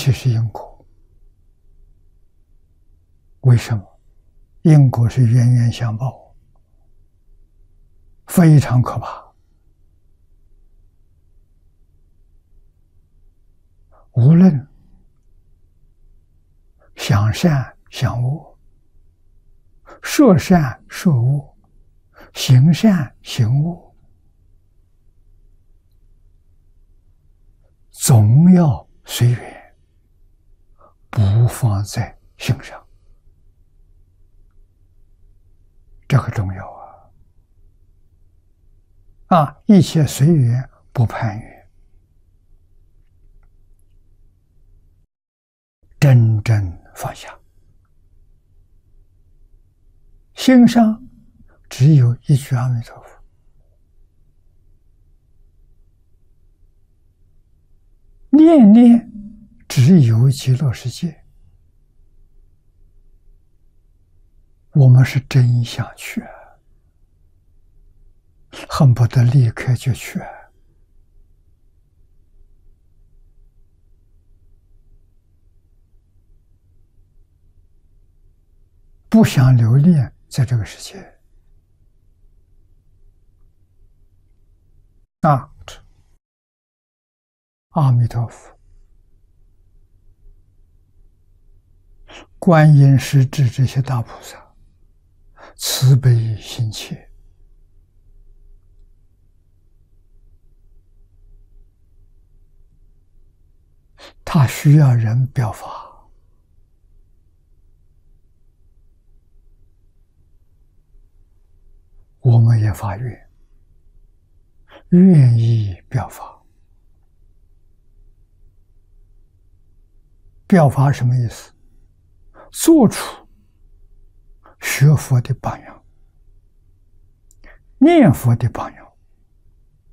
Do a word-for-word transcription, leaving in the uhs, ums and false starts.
切是因果。为什么？因果是冤冤相报，非常可怕。无论想善想恶，说善说恶，行善行恶，总要随缘，不放在心上。这个重要啊！啊，一切随缘，不攀缘，真正放下。心上只有一句阿弥陀佛，念念只有极乐世界。我们是真想去，恨不得立刻就去，不想留恋在这个世界。啊，阿弥陀佛，观音、师智这些大菩萨，慈悲心切，他需要人表法，我们也发愿，愿意表法。表法什么意思？做出学佛的榜样，念佛的榜样。